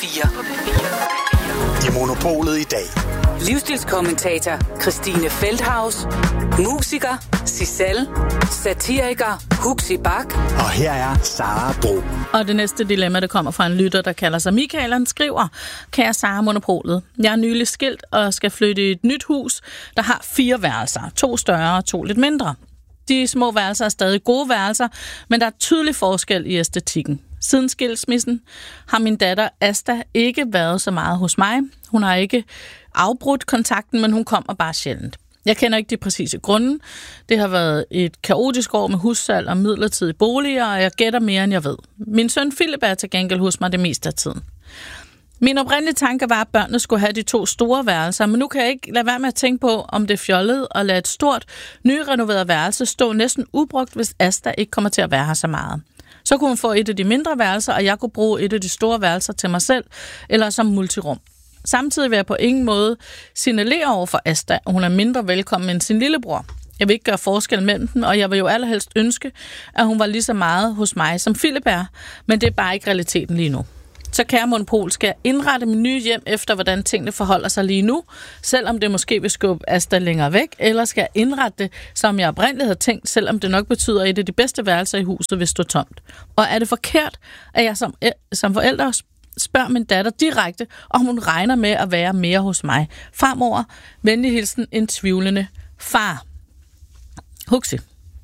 4. I Monopolet i dag. Livsstilskommentator Christine Feldhaus. Musiker Sissel. Satiriker Huxi Bak. Og her er Sara Bro. Og det næste dilemma, der kommer fra en lytter, der kalder sig Michael, han skriver: Kære Sara Monopolet, jeg er nylig skilt og skal flytte i et nyt hus, der har 4 værelser. 2 større og 2 lidt mindre. De små værelser er stadig gode værelser, men der er tydelig forskel i æstetikken. Siden skilsmissen har min datter Asta ikke været så meget hos mig. Hun har ikke afbrudt kontakten, men hun kommer bare sjældent. Jeg kender ikke de præcise grunde. Det har været et kaotisk år med hussalg og midlertidige boliger, og jeg gætter mere, end jeg ved. Min søn Philip er til gengæld hos mig det meste af tiden. Min oprindelige tanke var, at børnene skulle have de 2 store værelser, men nu kan jeg ikke lade være med at tænke på, om det er fjollet at lade et stort, nyrenoveret værelse stå næsten ubrugt, hvis Asta ikke kommer til at være her så meget. Så kunne hun få et af de mindre værelser, og jeg kunne bruge et af de store værelser til mig selv, eller som multirum. Samtidig vil jeg på ingen måde signalere over for Asta, at hun er mindre velkommen end sin lillebror. Jeg vil ikke gøre forskel mellem dem, og jeg vil jo allerhelst ønske, at hun var lige så meget hos mig som Philip er, men det er bare ikke realiteten lige nu. Så kære Monopol, skal jeg indrette min nye hjem efter, hvordan tingene forholder sig lige nu, selvom det måske vil skubbe Asta længere væk, eller skal jeg indrette det, som jeg oprindeligt havde tænkt, selvom det nok betyder, at et af de bedste værelser i huset vil stå tomt. Og er det forkert, at jeg som forælder spørger min datter direkte, om hun regner med at være mere hos mig fremover? Venlig hilsen, en tvivlende far. Huxi.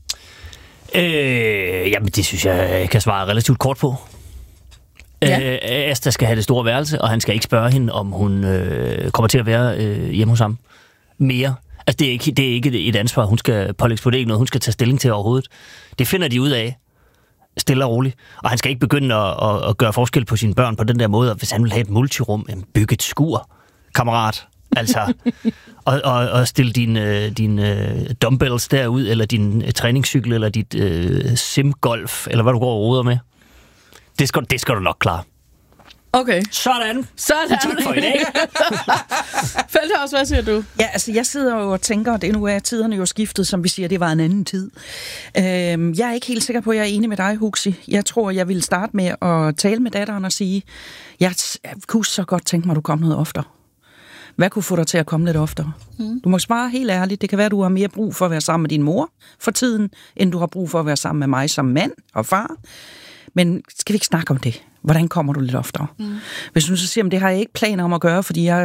Jamen, det synes jeg kan svare relativt kort på. Ja. Asta skal have det store værelse, og han skal ikke spørge hende, om hun kommer til at være hjemme hos ham mere. Altså, det er ikke et ansvar, hun skal pålægges på. Det er ikke noget, hun skal tage stilling til overhovedet. Det finder de ud af, stille og roligt. Og han skal ikke begynde at gøre forskel på sine børn på den der måde. Hvis han vil have et multirum, bygge et skur, kammerat. Altså, og stille dine dumbbells derud, eller din træningscykel, eller dit simgolf, eller hvad du går og roder med. Det skal du nok klare. Okay. Sådan. Tak for i dag. Feldhaus, hvad siger du? Ja, altså jeg sidder jo og tænker, at nu er tiderne jo skiftet, som vi siger, det var en anden tid. Jeg er ikke helt sikker på, at jeg er enig med dig, Huxi. Jeg tror, jeg vil starte med at tale med datteren og sige, jeg kunne så godt tænke mig, at du kom noget oftere. Hvad kunne få dig til at komme lidt oftere? Du må svare helt ærligt. Det kan være, at du har mere brug for at være sammen med din mor for tiden, end du har brug for at være sammen med mig som mand og far. Men skal vi ikke snakke om det? Hvordan kommer du lidt oftere? Hvis du så siger, at det har jeg ikke planer om at gøre, fordi jeg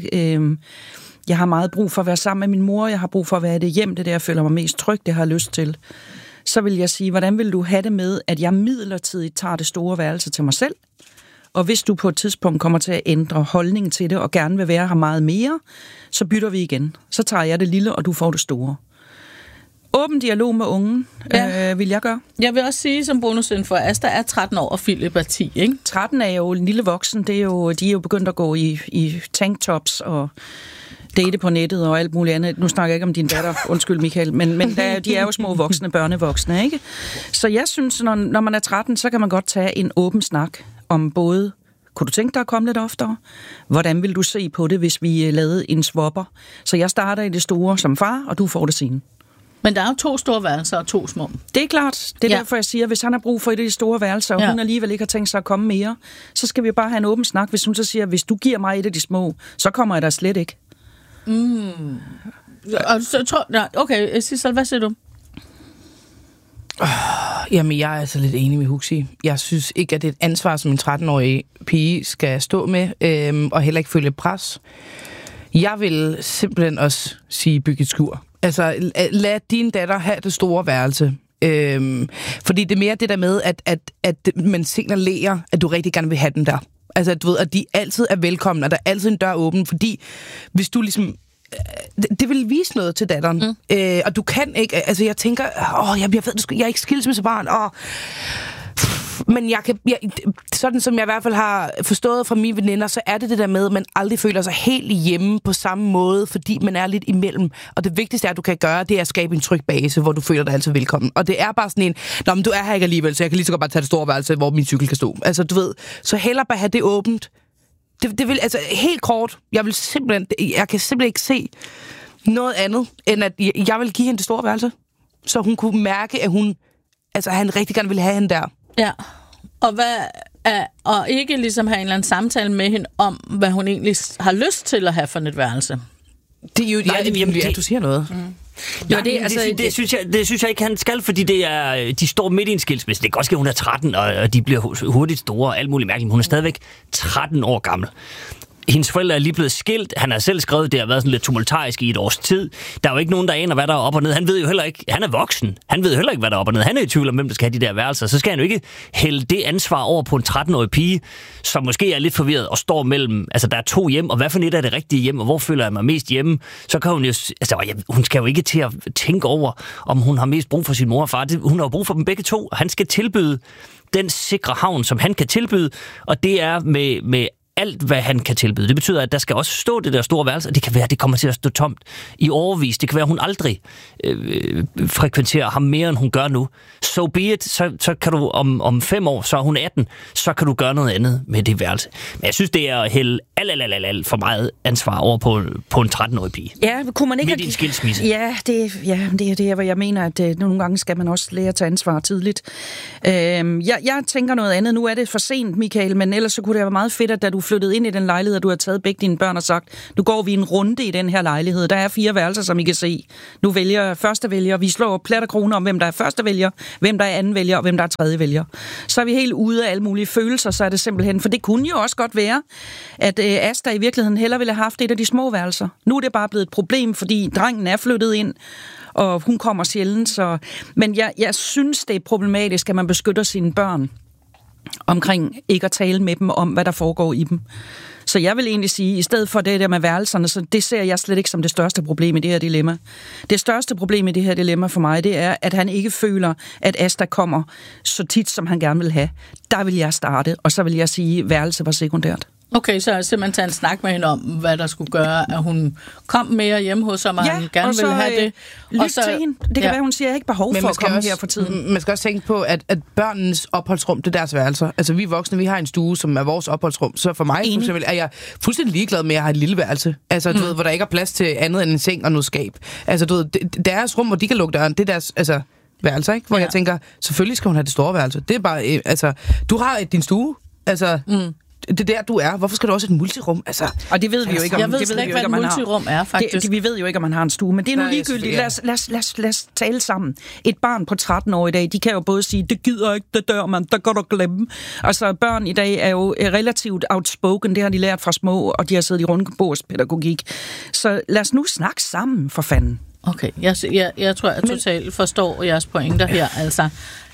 har meget brug for at være sammen med min mor, jeg har brug for at være i det hjem, det der, jeg føler mig mest tryg, det har jeg lyst til. Så vil jeg sige, hvordan vil du have det med, at jeg midlertidigt tager det store værelse til mig selv? Og hvis du på et tidspunkt kommer til at ændre holdningen til det, og gerne vil være her meget mere, så bytter vi igen. Så tager jeg det lille, og du får det store. Åben dialog med ungen, vil jeg gøre. Jeg vil også sige som bonusinfo, at Asta er 13 år, og Philip er 10, ikke? 13 er jo en lille voksen. De er jo begyndt at gå i tanktops og date på nettet og alt muligt andet. Nu snakker jeg ikke om din datter, undskyld Michael, men de er jo små voksne, børnevoksne, ikke? Så jeg synes, når man er 13, så kan man godt tage en åben snak om både, kunne du tænke dig at komme lidt oftere? Hvordan vil du se på det, hvis vi lavede en swapper? Så jeg starter i det store som far, og du får det sine. Men der er jo 2 store værelser og 2 små. Det er klart. Det er derfor, jeg siger, at hvis han har brug for et af de store værelser, og hun alligevel ikke har tænkt sig at komme mere, så skal vi bare have en åben snak. Hvis hun så siger, at hvis du giver mig et af de små, så kommer jeg der slet ikke. Og så tror okay, Sissel, hvad siger du? Jamen, jeg er altså lidt enig med Huxi. Jeg synes ikke, at det er et ansvar, som en 13-årig pige skal stå med, og heller ikke følge pres. Jeg vil simpelthen også sige, bygge et skur. Altså, lad din datter have det store værelse. Fordi det er mere det der med, at man signalerer, at du rigtig gerne vil have den der. Altså, du ved, at de altid er velkomne, og der er altid en dør åben, fordi hvis du ligesom... Det vil vise noget til datteren. Og du kan ikke... Altså, jeg tænker... jeg er ikke skilsmissebarn, men sådan som jeg i hvert fald har forstået fra mine veninder, så er det der med, at man aldrig føler sig helt hjemme på samme måde, fordi man er lidt imellem. Og det vigtigste, at du kan gøre, det er at skabe en tryg base, hvor du føler dig altid velkommen. Og det er bare sådan en, nå, men du er her ikke alligevel, så jeg kan lige så godt bare tage det store værelse, hvor min cykel kan stå. Altså, du ved, så hellere bare have det åbent. Det vil, altså, helt kort, jeg kan simpelthen ikke se noget andet, end at jeg vil give hende det store værelse, så hun kunne mærke, at han rigtig gerne ville have hende der. Ja, og Og ikke ligesom have en eller anden samtale med hende om, hvad hun egentlig har lyst til at have for et værelse. Det er jo... du siger noget. Det synes jeg ikke, han skal, fordi de står midt i en skilsmisse. Det kan godt ske, hun er 13, og de bliver hurtigt store og alt muligt mærkeligt, men hun er stadigvæk 13 år gammel. Hendes forældre er lige blevet skilt. Han har selv skrevet, det har været sådan lidt tumultarisk i et års tid. Der er jo ikke nogen, der aner, hvad der er op og ned. Han ved jo heller ikke, han er voksen. Han ved heller ikke, hvad der er op og ned. Han er i tvivl om, hvem der skal have de der værelser. Så skal han jo ikke hælde det ansvar over på en 13-årig pige, som måske er lidt forvirret og står mellem, altså der er 2 hjem, og hvad for et er det rigtige hjem, og hvor føler jeg mig mest hjemme? Så kan hun jo, hun skal jo ikke til at tænke over, om hun har mest brug for sin mor og far. Hun har jo brug for dem begge to, og han skal tilbyde den sikre havn, som han kan tilbyde, og det er med alt, hvad han kan tilbyde. Det betyder, at der skal også stå det der store værelse, og det kan være, at det kommer til at stå tomt i årevis. Det kan være, at hun aldrig frekventerer ham mere, end hun gør nu. So be it, så kan du om 5 år, så er hun 18, så kan du gøre noget andet med det værelse. Men jeg synes, det er at hælde alt for meget ansvar over på en 13-årig pige. Ja, kunne man ikke... Midt i en skilsmisse. Ja, det er det, hvor jeg mener, at nogle gange skal man også lære at tage ansvar tidligt. Jeg tænker noget andet. Nu er det for sent, Michael, men ellers så kunne det være meget fedt, at da du flyttede ind i den lejlighed, og du har taget begge dine børn og sagt, nu går vi en runde i den her lejlighed. Der er 4 værelser, som I kan se. Nu vælger første vælger. Vi slår plat og kroner om, hvem der er første vælger, hvem der er anden vælger, og hvem der er tredje vælger. Så er vi helt ude af alle mulige følelser, så er det simpelthen, for det kunne jo også godt være, at Asta i virkeligheden hellere ville have haft et af de små værelser. Nu er det bare blevet et problem, fordi drengen er flyttet ind, og hun kommer sjældent. Men jeg synes, det er problematisk, at man beskytter sine børn omkring ikke at tale med dem om, hvad der foregår i dem. Så jeg vil egentlig sige, i stedet for det der med værelserne, så det ser jeg slet ikke som det største problem i det her dilemma. Det største problem i det her dilemma for mig, det er, at han ikke føler, at Asta kommer så tit, som han gerne vil have. Der vil jeg starte, og så vil jeg sige, at værelse var sekundært. Okay, så jeg simpelthen tage en snak med hende om, hvad der skulle gøre, at hun kom mere hjemme hos ham, og han gerne ville have det. Lyt til hende. Det kan være, hun siger, at jeg ikke behov for at komme her for tiden. Man skal også tænke på, at børnenes opholdsrum, det er deres værelser. Altså, vi voksne, vi har en stue, som er vores opholdsrum. Så for mig er jeg fuldstændig ligeglad med at have et lille værelse. Altså, du ved, hvor der ikke er plads til andet end en seng og noget skab. Altså, du ved, deres rum, hvor de kan lukke døren, det er deres... Altså, værelser, ikke? Hvor jeg tænker, selvfølgelig skal hun have det store værelse. Det er bare, du har din stue, altså... Det er der, du er. Hvorfor skal du også et multirum? Altså, og det ved vi jo ikke, om jeg ved slet ikke, hvad et multirum er, faktisk. Vi ved jo ikke, om man har en stue, men det er nu ligegyldigt. Lad os tale sammen. Et barn på 13 år i dag, de kan jo både sige, det gider ikke, det dør man, der går du glemme. Altså, børn i dag er jo relativt outspoken, det har de lært fra små, og de har siddet i rundbordspædagogik. Så lad os nu snakke sammen, for fanden. Okay, jeg tror, jeg totalt forstår jeres pointer her, altså,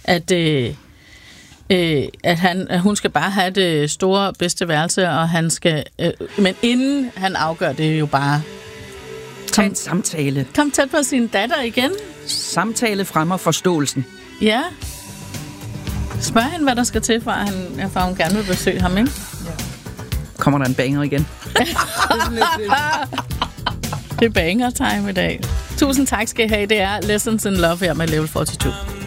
at hun skal bare have det store, bedste værelse, og han skal... men inden han afgør det jo bare... Tag en samtale. Kom tæt på sin datter igen. Samtale fremmer forståelsen. Ja. Spørg hende, hvad der skal til, for hun gerne vil besøge ham, ikke? Ja. Kommer der en banger igen? Det er banger time i dag. Tusind tak skal I have. Det er Lessons in Love her med Level 42.